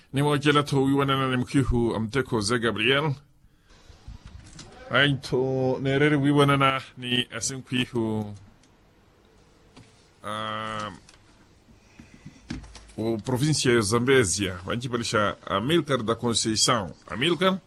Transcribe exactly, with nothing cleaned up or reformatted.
ni mwakela to wiwana na mkihu amteko Zé Gabriel. Ai to nerere wiwana na ni asimkihu uh, o província Zambésia. Vai te Amílcar da Conceição. Amílcar?